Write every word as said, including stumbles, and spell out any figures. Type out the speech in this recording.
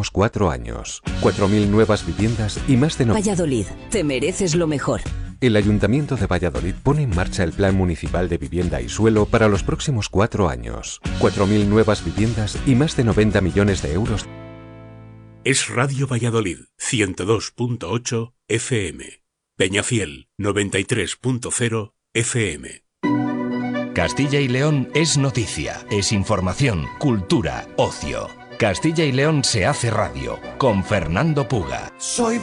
próximos cuatro años. cuatro mil nuevas viviendas y más de... No... Valladolid, te mereces lo mejor. El Ayuntamiento de Valladolid pone en marcha el Plan Municipal de Vivienda y Suelo para los próximos cuatro años. cuatro mil nuevas viviendas y más de noventa millones de euros. Es Radio Valladolid, ciento dos punto ocho F M. Peñafiel, noventa y tres punto cero F M. Castilla y León es noticia, es información, cultura, ocio. Castilla y León se hace radio, con Fernando Puga. Soy